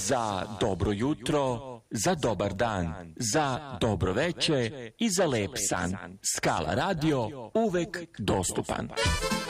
za dobro jutro, za dobar dan, za dobro veče i za lep san. Skala radio, uvek dostupan.